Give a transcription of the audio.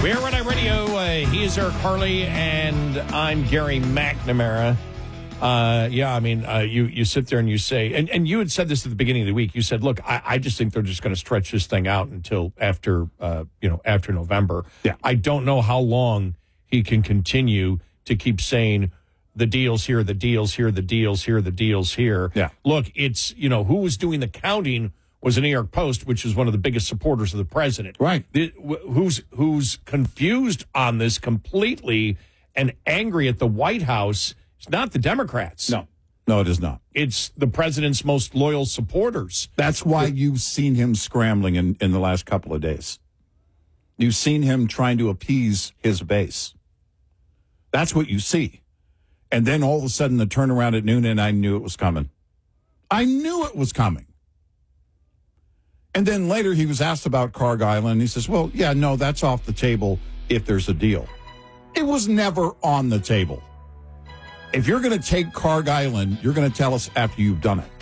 We're Red Eye Radio. He is Eric Harley, and I'm Gary McNamara. You sit there and you say, and you had said this at the beginning of the week. You said, look, I just think they're just going to stretch this thing out until after November. Yeah. I don't know how long he can continue to keep saying the deals here, the deals here, the deals here, the deals here. Yeah. Look, it's, who was doing the counting was the New York Post, which is one of the biggest supporters of the president. Right. Who's confused on this completely and angry at the White House. It's not the Democrats. No, it is not. It's the president's most loyal supporters. That's why you've seen him scrambling in the last couple of days. You've seen him trying to appease his base. That's what you see. And then all of a sudden the turnaround at noon, and I knew it was coming. I knew it was coming. And then later he was asked about Cargyle, and he says, well, yeah, no, that's off the table if there's a deal. It was never on the table. If you're going to take Cargyle, you're going to tell us after you've done it.